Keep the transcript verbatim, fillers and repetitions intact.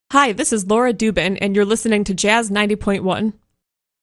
Hi, this is Laura Dubin, and you're listening to Jazz ninety point one.